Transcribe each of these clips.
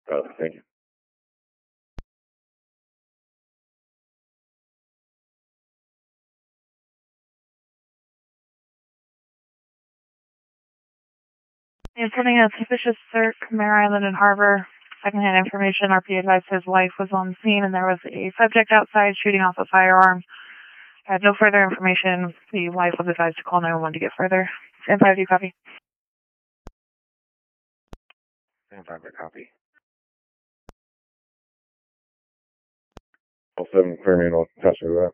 Thank you. Reporting a suspicious search, Mare Island and Harbor. Secondhand information, RP advised his wife was on the scene and there was a subject outside shooting off a firearm. Had no further information. The wife was advised to call 911 to get further. Stand by, do you copy? Stand by, copy. 07, clear me and I'll touch with that.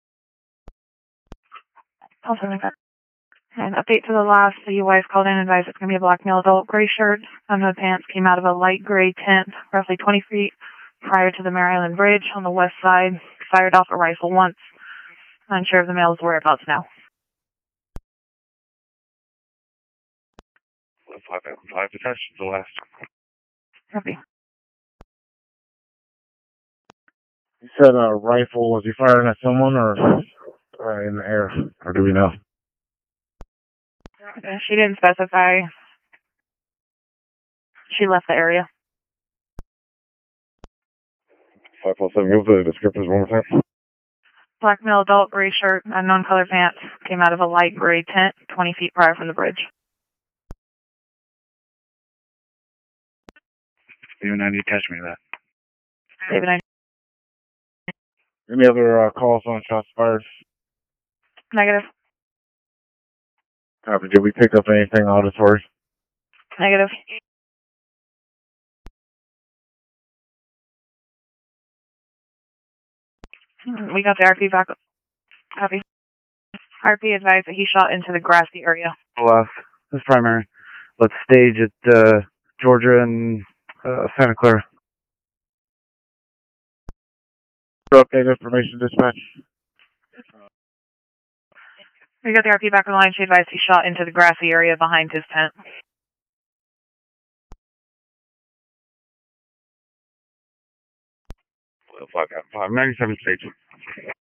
Also, an update to the last, the wife called in and advised it's going to be a black male adult, gray shirt, unhood pants, came out of a light gray tent, roughly 20 feet prior to the Mare Island Bridge on the west side, fired off a rifle once. Unsure of the male's whereabouts now. 5 detention, the last. Copy. You said a rifle, was he firing at someone or in the air? Or do we know? She didn't specify. She left the area. 547, give the descriptors one more time. Black male adult, gray shirt, unknown color pants, came out of a light gray tent 20 feet prior from the bridge. David 90, attach me to that. David 90. Any other calls on shots fired? Negative. Copy. Did we pick up anything auditory? Negative. We got the RP back. Copy. RP advised that he shot into the grassy area. Left. This is primary. Let's stage at Georgia and Santa Clara. Update information dispatch. We got the RP back on the line. She advised he shot into the grassy area behind his tent. 597 stage.